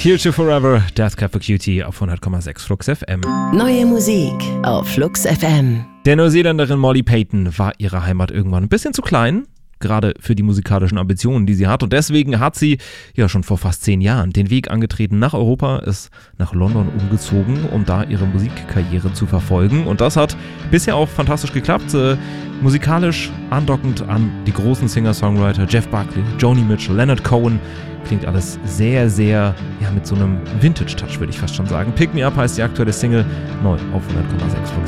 Here's to Forever, Death Cab for Cutie auf 100,6 Flux FM. Neue Musik auf Flux FM. Der Neuseeländerin Molly Payton war ihre Heimat irgendwann ein bisschen zu klein, gerade für die musikalischen Ambitionen, die sie hat. Und deswegen hat sie ja schon vor fast 10 Jahren den Weg angetreten nach Europa, ist nach London umgezogen, um da ihre Musikkarriere zu verfolgen. Und das hat bisher auch fantastisch geklappt. Musikalisch andockend an die großen Singer-Songwriter Jeff Buckley, Joni Mitchell, Leonard Cohen. Klingt alles sehr, sehr, mit so einem Vintage-Touch, würde ich fast schon sagen. Pick Me Up heißt die aktuelle Single, neu auf 100,6 Flux.